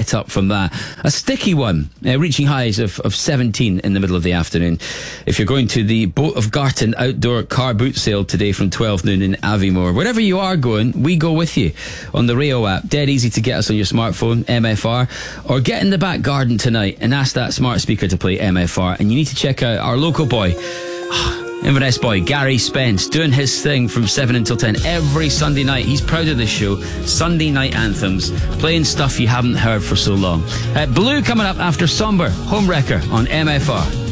get up from that. A sticky one, reaching highs of 17 in the middle of the afternoon. If you're going to the Boat of Garton outdoor car boot sale today from 12 noon in Aviemore, wherever you are going, we go with you on the Rayo app. Dead easy to get us on your smartphone, MFR, or get in the back garden tonight and ask that smart speaker to play MFR. And you need to check out our local boy, Inverness boy Gary Spence, doing his thing from 7 until 10 every Sunday night. He's proud of this show. Sunday night anthems, playing stuff you haven't heard for so long. Blue coming up after Somber, Homewrecker on MFR.